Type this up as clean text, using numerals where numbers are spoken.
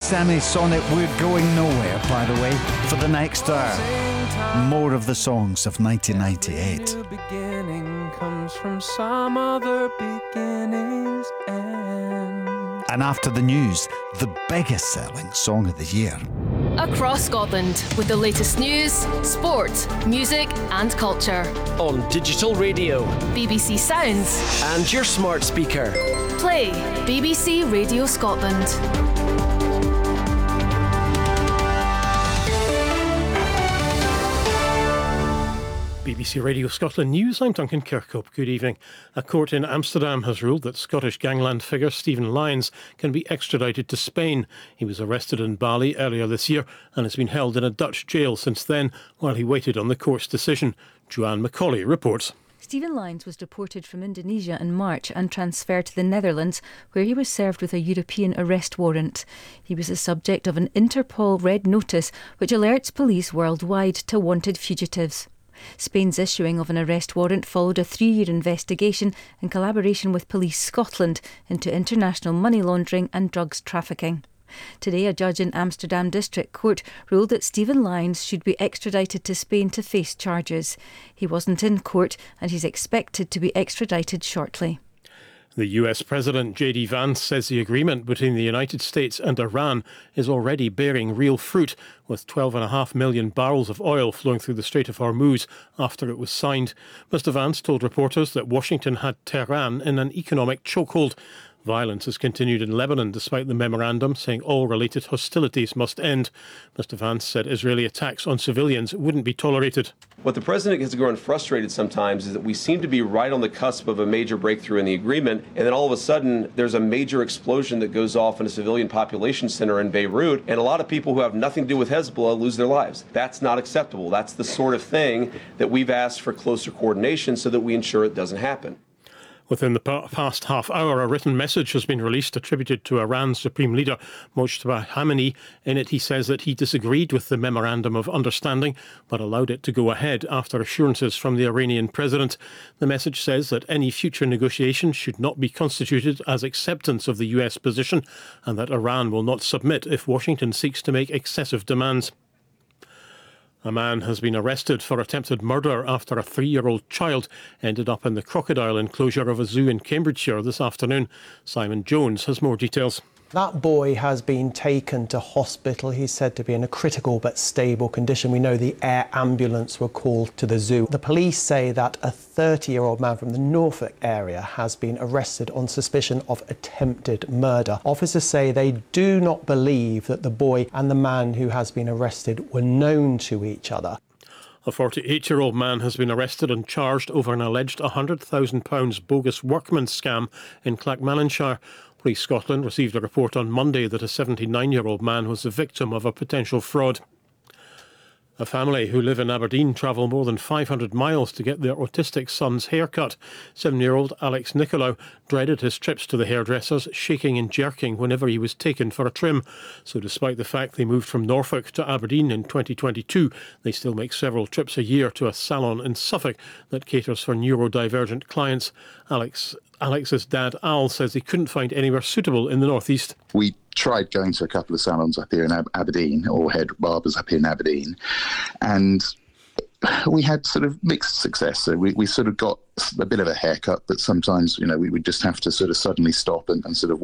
semi-sonic We're Going Nowhere, by the way, for the next hour. More of the songs of 1998. New beginning comes from some other beginning's end. And after the news, the biggest selling song of the year. Across Scotland, with the latest news, sport, music and culture. On digital radio, BBC Sounds and your smart speaker. Play BBC Radio Scotland. BBC Radio Scotland News, I'm Duncan Kirkhope. Good evening. A court in Amsterdam has ruled that Scottish gangland figure Stephen Lyons can be extradited to Spain. He was arrested in Bali earlier this year and has been held in a Dutch jail since then while he waited on the court's decision. Joanne Macaulay reports. Stephen Lyons was deported from Indonesia in March and transferred to the Netherlands, where he was served with a European arrest warrant. He was the subject of an Interpol Red Notice, which alerts police worldwide to wanted fugitives. Spain's issuing of an arrest warrant followed a 3-year investigation in collaboration with Police Scotland into international money laundering and drugs trafficking. Today, a judge in Amsterdam District Court ruled that Stephen Lyons should be extradited to Spain to face charges. He wasn't in court and he's expected to be extradited shortly. The US President J.D. Vance says the agreement between the United States and Iran is already bearing real fruit, with 12.5 million barrels of oil flowing through the Strait of Hormuz after it was signed. Mr. Vance told reporters that Washington had Tehran in an economic chokehold. Violence has continued in Lebanon despite the memorandum saying all related hostilities must end. Mr. Vance said Israeli attacks on civilians wouldn't be tolerated. What the president has grown frustrated sometimes is that we seem to be right on the cusp of a major breakthrough in the agreement, and then all of a sudden there's a major explosion that goes off in a civilian population center in Beirut, and a lot of people who have nothing to do with Hezbollah lose their lives. That's not acceptable. That's the sort of thing that we've asked for closer coordination so that we ensure it doesn't happen. Within the past half hour, a written message has been released attributed to Iran's Supreme Leader Mojtaba Khamenei. In it, he says that he disagreed with the Memorandum of Understanding, but allowed it to go ahead after assurances from the Iranian president. The message says that any future negotiations should not be constituted as acceptance of the US position, and that Iran will not submit if Washington seeks to make excessive demands. A man has been arrested for attempted murder after a 3-year-old child ended up in the crocodile enclosure of a zoo in Cambridgeshire this afternoon. Simon Jones has more details. That boy has been taken to hospital. He's said to be in a critical but stable condition. We know the air ambulance were called to the zoo. The police say that a 30-year-old man from the Norfolk area has been arrested on suspicion of attempted murder. Officers say they do not believe that the boy and the man who has been arrested were known to each other. A 48-year-old man has been arrested and charged over an alleged £100,000 bogus workman scam in Clackmannanshire. Police Scotland received a report on Monday that a 79-year-old man was the victim of a potential fraud. A family who live in Aberdeen travel more than 500 miles to get their autistic son's haircut. 7-year-old Alex Nicolau dreaded his trips to the hairdressers, shaking and jerking whenever he was taken for a trim. So despite the fact they moved from Norfolk to Aberdeen in 2022, they still make several trips a year to a salon in Suffolk that caters for neurodivergent clients. Alex's dad, Al, says he couldn't find anywhere suitable in the northeast. We tried going to a couple of salons up here in Aberdeen, or head barbers up here in Aberdeen, and we had sort of mixed success. So we sort of got a bit of a haircut, but sometimes, we would just have to sort of suddenly stop and sort of